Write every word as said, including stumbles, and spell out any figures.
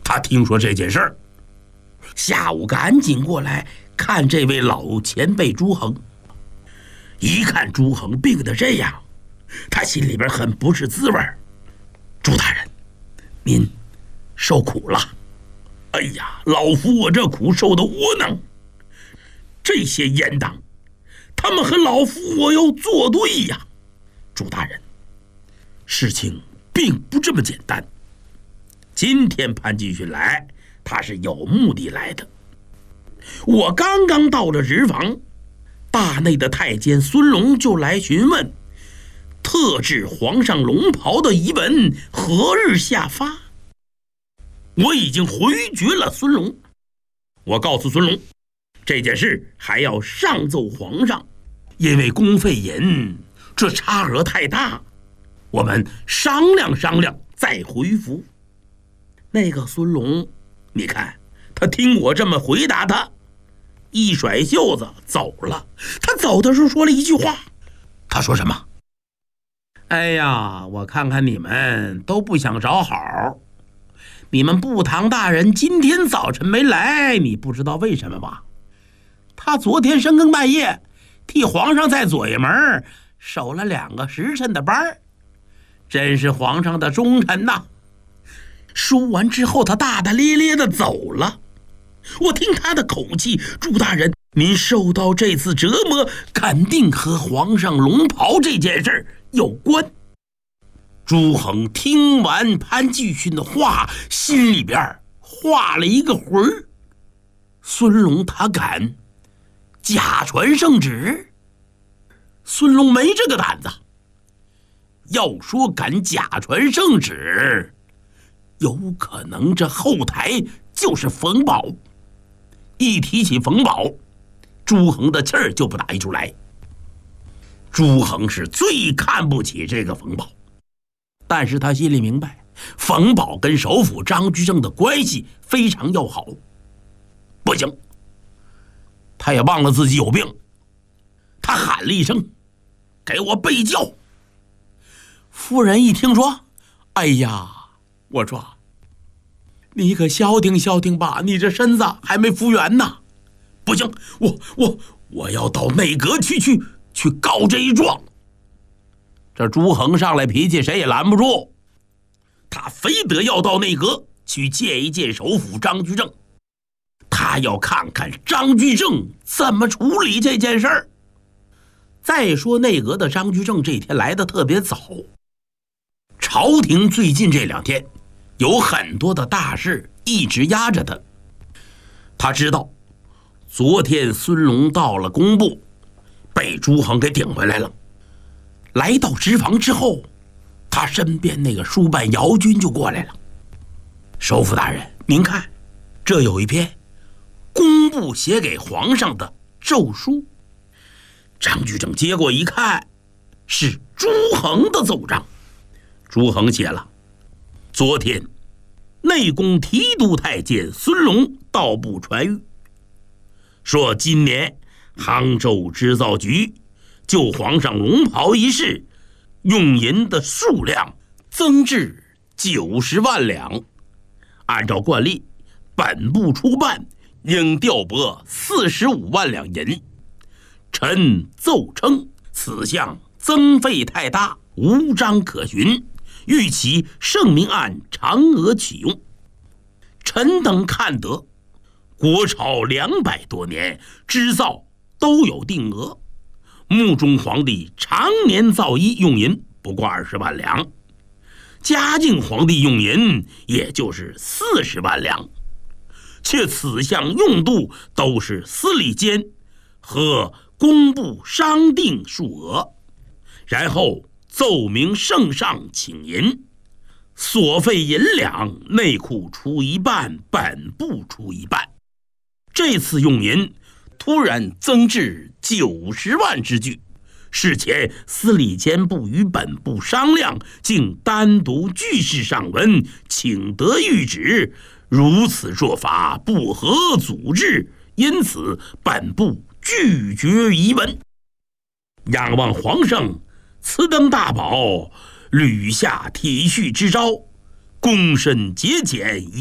他听说这件事儿，下午赶紧过来看这位老前辈朱恒。一看朱恒病得这样，他心里边很不是滋味。朱大人，您受苦了。哎呀，老夫我这苦受的窝囊，这些阉党，他们和老夫我要作对呀。朱大人，事情并不这么简单。今天潘继训来，他是有目的来的。我刚刚到了职房，大内的太监孙龙就来询问，特制皇上龙袍的遗文何日下发？我已经回绝了孙龙。我告诉孙龙，这件事还要上奏皇上，因为公费银这差额太大，我们商量商量再回复。那个孙龙，你看他听我这么回答他，一甩袖子走了。他走的时候说了一句话，他说什么？哎呀，我看看你们都不想找好。你们布堂大人今天早晨没来，你不知道为什么吧？他昨天深更半夜替皇上在左卫门守了两个时辰的班，真是皇上的忠臣呐。说完之后，他大大咧咧的走了。我听他的口气，朱大人，您受到这次折磨，肯定和皇上龙袍这件事有关。朱恒听完潘继训的话，心里边画了一个魂儿。孙龙他敢假传圣旨？孙龙没这个胆子。要说敢假传圣旨，有可能这后台就是冯保。一提起冯保，朱恒的气儿就不打一处来。朱恒是最看不起这个冯保，但是他心里明白，冯保跟首辅张居正的关系非常要好。不行，他也忘了自己有病，他喊了一声：“给我备轿！”夫人一听说，哎呀，我说你可消停消停吧，你这身子还没复原呢。不行，我我我要到内阁去去去告这一状。这朱恒上来脾气谁也拦不住，他非得要到内阁去见一见首辅张居正，他要看看张居正怎么处理这件事儿。再说内阁的张居正这天来的特别早，朝廷最近这两天有很多的大事一直压着他。他知道昨天孙龙到了工部，被朱恒给顶回来了。来到职房之后，他身边那个书办姚军就过来了。首辅大人，您看，这有一篇工部写给皇上的奏书。张居正接过一看，是朱恒的奏章。朱恒写了，昨天内宫提督太监孙龙到部传谕，说今年杭州织造局就皇上龙袍一事用银的数量增至九十万两，按照惯例，本部出办应调拨四十五万两银。臣奏称此项增费太大，无章可循，欲起圣明案常额启用。臣等看得，国朝两百多年织造都有定额，穆宗皇帝常年造衣用银不过二十万两，嘉靖皇帝用银也就是四十万两，却此项用度都是司礼监和工部商定数额，然后奏明圣上请银，所费银两内库出一半，本部出一半。这次用银突然增至九十万之巨，事前司礼监部与本部商量，竟单独据示上文，请得谕旨，如此做法不合祖制，因此本部拒绝遗文。仰望皇上此等大宝，屡下体恤之招，躬身节俭。